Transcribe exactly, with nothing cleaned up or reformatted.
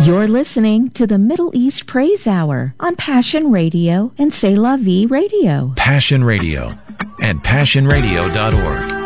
You're listening to the Middle East Praise Hour on Passion Radio and C'est La Vie Radio. Passion Radio and passion radio dot org.